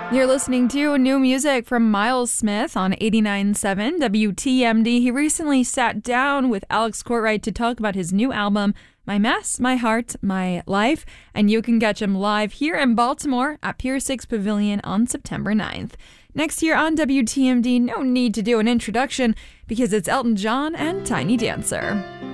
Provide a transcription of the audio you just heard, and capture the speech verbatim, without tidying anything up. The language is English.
You're listening to new music from Miles Smith on eighty-nine point seven W T M D. He recently sat down with Alex Courtwright to talk about his new album, My Mess, My Heart, My Life, and you can catch him live here in Baltimore at Pier six Pavilion on September ninth. Next year on W T M D, no need to do an introduction because it's Elton John and Tiny Dancer.